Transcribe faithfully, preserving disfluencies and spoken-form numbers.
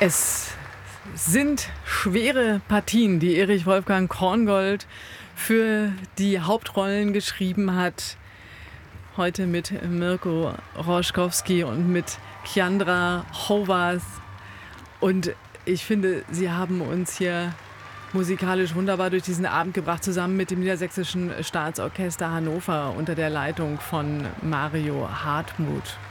Es sind schwere Partien, die Erich Wolfgang Korngold für die Hauptrollen geschrieben hat. Heute mit Mirko Roschkowski und mit Kiandra Hovath. Und ich finde, sie haben uns hier musikalisch wunderbar durch diesen Abend gebracht, zusammen mit dem Niedersächsischen Staatsorchester Hannover unter der Leitung von Mario Hartmuth.